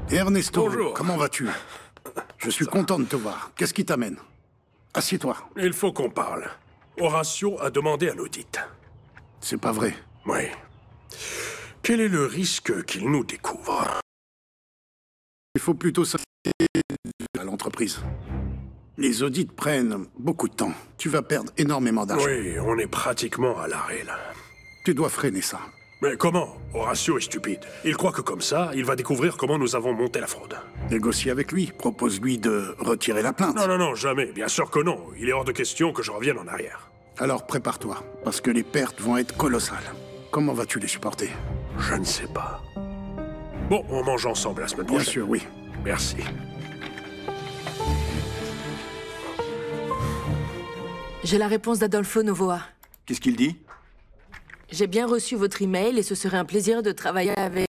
Ernesto, Bonjour. comment vas-tu? Je suis content de te voir. Qu'est-ce qui t'amène? Assieds-toi. Il faut qu'on parle. Horatio a demandé un audit. C'est pas vrai. Oui. Quel est le risque qu'il nous découvre? Il faut plutôt s'inquiéter à l'entreprise. Les audits prennent beaucoup de temps. Tu vas perdre énormément d'argent. Oui, on est pratiquement à l'arrêt, là. Tu dois freiner ça. Mais comment? Horatio est stupide. Il croit que comme ça, il va découvrir comment nous avons monté la fraude. Négocie avec lui. Propose-lui de retirer la plainte. Non, non, non, jamais. Bien sûr que non. Il est hors de question que je revienne en arrière. Alors prépare-toi, parce que les pertes vont être colossales. Comment vas-tu les supporter? Je ne sais pas. Bon, on mange ensemble la semaine Bien prochaine. sûr, oui. Merci. J'ai la réponse d'Adolfo Novoa. Qu'est-ce qu'il dit? J'ai bien reçu votre email et ce serait un plaisir de travailler avec...